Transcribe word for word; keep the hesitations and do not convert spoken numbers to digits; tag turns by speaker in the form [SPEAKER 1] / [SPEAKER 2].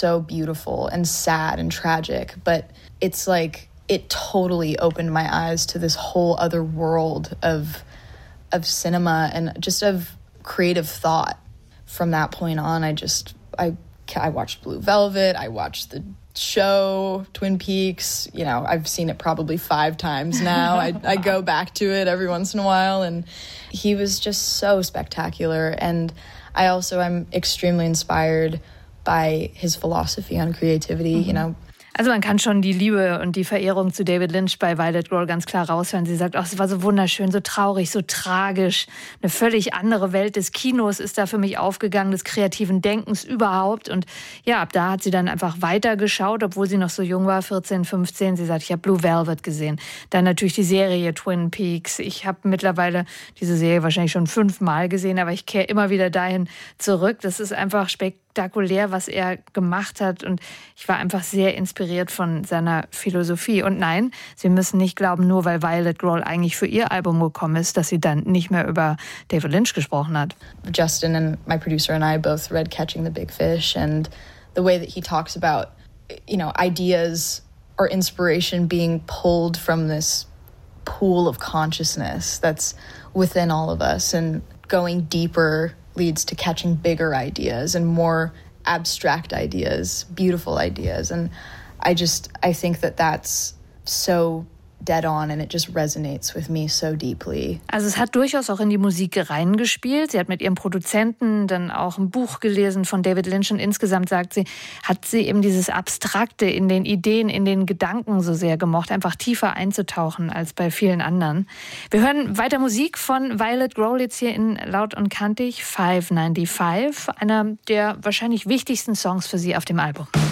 [SPEAKER 1] so beautiful and sad and tragic, but it's like it totally opened my eyes to this whole other world of of cinema and just of creative thought. From that point on, I just I I watched Blue Velvet, I watched the show Twin Peaks, you know, I've seen it probably five times now. I, I go back to it every once in a while, and he was just so spectacular. And I also am extremely inspired by his philosophy on creativity, mm-hmm. you know.
[SPEAKER 2] Also man kann schon die Liebe und die Verehrung zu David Lynch bei Violet Grohl ganz klar raushören. Sie sagt, oh, es war so wunderschön, so traurig, so tragisch. Eine völlig andere Welt des Kinos ist da für mich aufgegangen, des kreativen Denkens überhaupt. Und ja, ab da hat sie dann einfach weitergeschaut, obwohl sie noch so jung war, vierzehn, fünfzehn. Sie sagt, ich habe Blue Velvet gesehen. Dann natürlich die Serie Twin Peaks. Ich habe mittlerweile diese Serie wahrscheinlich schon fünfmal gesehen, aber ich kehre immer wieder dahin zurück. Das ist einfach spektakulär. spektakulär, was er gemacht hat, und ich war einfach sehr inspiriert von seiner Philosophie. Und nein, Sie müssen nicht glauben, nur weil Violet Grohl eigentlich für ihr Album gekommen ist, dass sie dann nicht mehr über David Lynch gesprochen hat.
[SPEAKER 1] Justin and my producer and I both read Catching the Big Fish, and the way that he talks about, you know, ideas or inspiration being pulled from this pool of consciousness that's within all of us, and going deeper leads to catching bigger ideas and more abstract ideas, beautiful ideas. And I just, I think that that's so dead on and it just resonates with me so deeply.
[SPEAKER 2] Also es hat durchaus auch in die Musik reingespielt. Sie hat mit ihrem Produzenten dann auch ein Buch gelesen von David Lynch, und insgesamt, sagt sie, hat sie eben dieses Abstrakte in den Ideen, in den Gedanken so sehr gemocht, einfach tiefer einzutauchen als bei vielen anderen. Wir hören weiter Musik von Violet Grohl jetzt hier in Laut und Kantig, five ninety-five, einer der wahrscheinlich wichtigsten Songs für sie auf dem Album.